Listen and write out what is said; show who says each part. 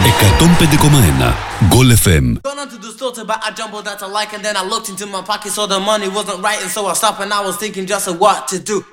Speaker 1: 105,1 Goal FM.
Speaker 2: Gone onto the store to buy a jumbo that I like, and then I looked into my pocket, so the money wasn't right, and so I stopped and I was thinking just of what to do.